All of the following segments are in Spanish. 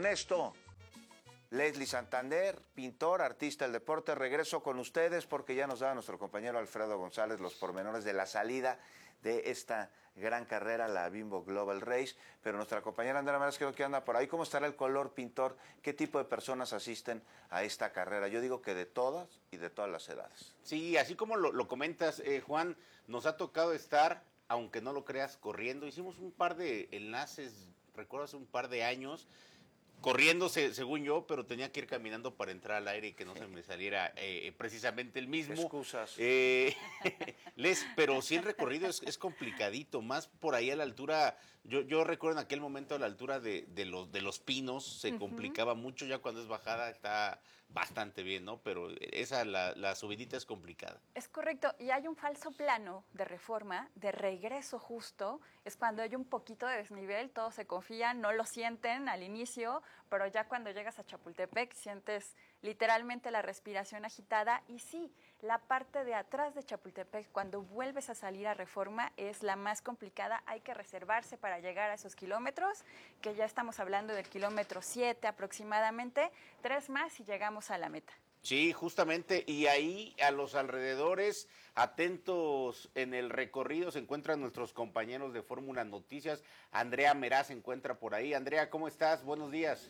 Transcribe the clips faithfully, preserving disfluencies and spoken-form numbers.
Con esto, Leslie Santander, pintor, artista del deporte, regreso con ustedes porque ya nos da nuestro compañero Alfredo González los pormenores de la salida de esta gran carrera, la Bimbo Global Race, pero nuestra compañera Andrea Meraz creo que anda por ahí. ¿Cómo estará el color, pintor? ¿Qué tipo de personas asisten a esta carrera? Yo digo que de todas y de todas las edades. Sí, así como lo, lo comentas, eh, Juan, nos ha tocado estar, aunque no lo creas, corriendo. Hicimos un par de enlaces, recuerdo hace un par de años, corriendo según yo, pero tenía que ir caminando para entrar al aire y que no se me saliera eh, precisamente el mismo. Excusas. Eh, Les, pero sí el recorrido es, es complicadito, más por ahí a la altura, yo, yo recuerdo en aquel momento a la altura de, de, los, de los pinos, se uh-huh. complicaba mucho, ya cuando es bajada está bastante bien, ¿no? Pero esa, la, la subidita es complicada. Es correcto, y hay un falso plano de Reforma, de regreso justo, es cuando hay un poquito de desnivel, todos se confían, no lo sienten al inicio, pero ya cuando llegas a Chapultepec sientes literalmente la respiración agitada. Y sí, la parte de atrás de Chapultepec, cuando vuelves a salir a Reforma, es la más complicada. Hay que reservarse para llegar a esos kilómetros, que ya estamos hablando del kilómetro siete aproximadamente, tres más y llegamos a la meta. Sí, justamente, y ahí a los alrededores, atentos en el recorrido, se encuentran nuestros compañeros de Fórmula Noticias. Andrea Meraz se encuentra por ahí. Andrea, ¿cómo estás? Buenos días.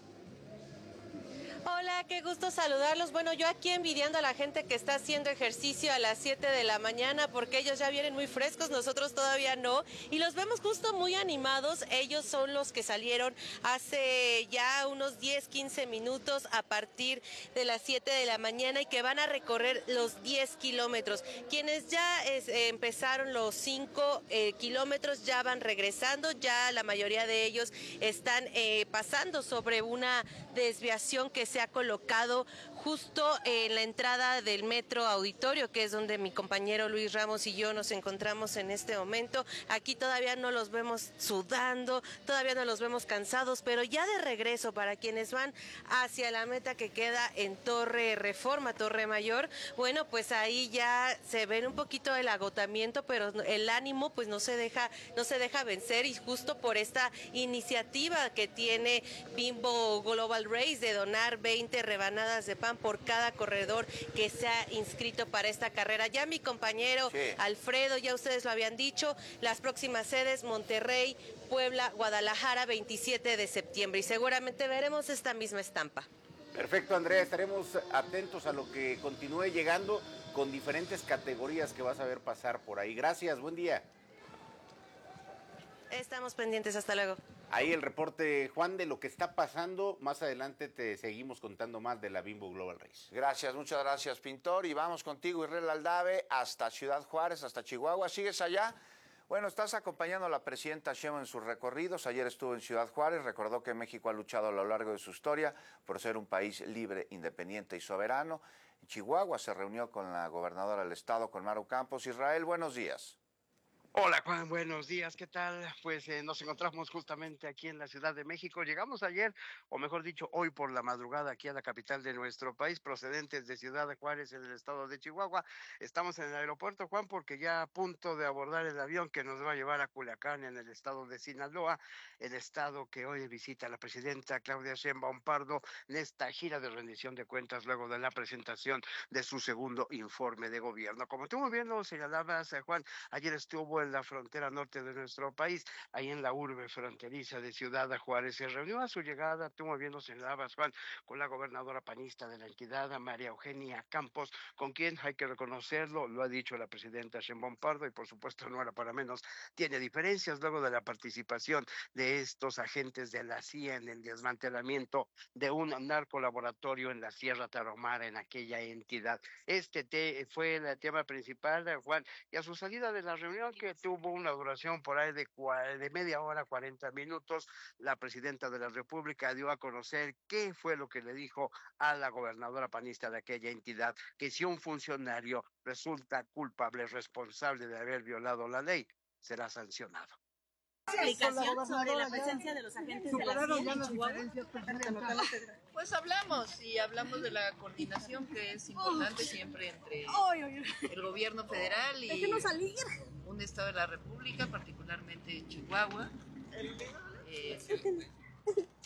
Hola, qué gusto saludarlos. Bueno, yo aquí envidiando a la gente que está haciendo ejercicio a las siete de la mañana porque ellos ya vienen muy frescos, nosotros todavía no. Y los vemos justo muy animados. Ellos son los que salieron hace ya unos diez, quince minutos a partir de las siete de la mañana y que van a recorrer los diez kilómetros. Quienes ya es, eh, empezaron los cinco eh, kilómetros ya van regresando, ya la mayoría de ellos están eh, pasando sobre una desviación que se ha colocado justo en la entrada del Metro Auditorio, que es donde mi compañero Luis Ramos y yo nos encontramos en este momento. Aquí todavía no los vemos sudando, todavía no los vemos cansados, pero ya de regreso para quienes van hacia la meta que queda en Torre Reforma, Torre Mayor, bueno, pues ahí ya se ven un poquito el agotamiento, pero el ánimo pues no se deja, no se deja vencer, y justo por esta iniciativa que tiene Bimbo Global Race de donar veinte rebanadas de pan por cada corredor que se ha inscrito para esta carrera. Ya mi compañero sí. Alfredo, ya ustedes lo habían dicho, las próximas sedes: Monterrey, Puebla, Guadalajara, veintisiete de septiembre, y seguramente veremos esta misma estampa. Perfecto, Andrea, estaremos atentos a lo que continúe llegando con diferentes categorías que vas a ver pasar por ahí. Gracias, buen día. Estamos pendientes, hasta luego. Ahí el reporte, Juan, de lo que está pasando. Más adelante te seguimos contando más de la Bimbo Global Race. Gracias, muchas gracias, pintor. Y vamos contigo, Israel Aldave, hasta Ciudad Juárez, hasta Chihuahua. ¿Sigues allá? Bueno, estás acompañando a la presidenta Sheinbaum en sus recorridos. Ayer estuvo en Ciudad Juárez, recordó que México ha luchado a lo largo de su historia por ser un país libre, independiente y soberano. En Chihuahua se reunió con la gobernadora del estado, con Maru Campos. Israel, buenos días. Hola Juan, buenos días, ¿qué tal? Pues eh, nos encontramos justamente aquí en la Ciudad de México. Llegamos ayer, o mejor dicho, hoy por la madrugada aquí a la capital de nuestro país, procedentes de Ciudad de Juárez en el estado de Chihuahua. Estamos en el aeropuerto, Juan, porque ya a punto de abordar el avión que nos va a llevar a Culiacán en el estado de Sinaloa, el estado que hoy visita la presidenta Claudia Sheinbaum Pardo en esta gira de rendición de cuentas luego de la presentación de su segundo informe de gobierno. Como tú muy bien lo señalabas, eh, Juan, ayer estuvo en la frontera norte de nuestro país, ahí en la urbe fronteriza de Ciudad de Juárez. Se reunió a su llegada, tú muy bien lo señalabas, Juan, con la gobernadora panista de la entidad, María Eugenia Campos, con quien, hay que reconocerlo, lo ha dicho la presidenta Sheinbaum Pardo, y por supuesto no era para menos, tiene diferencias luego de la participación de estos agentes de la C I A en el desmantelamiento de un narcolaboratorio en la Sierra Tarahumara, en aquella entidad. Este te, fue el tema principal, Juan, y a su salida de la reunión, que tuvo una duración por ahí de, de media hora, cuarenta minutos, la presidenta de la República dio a conocer qué fue lo que le dijo a la gobernadora panista de aquella entidad: que si un funcionario resulta culpable, responsable de haber violado la ley, será sancionado. Explicación sobre la presencia de los agentes de la C I A en Chihuahua. Pues hablamos y hablamos de la coordinación, que es importante siempre entre el gobierno federal y un estado de la República, particularmente Chihuahua. Eh,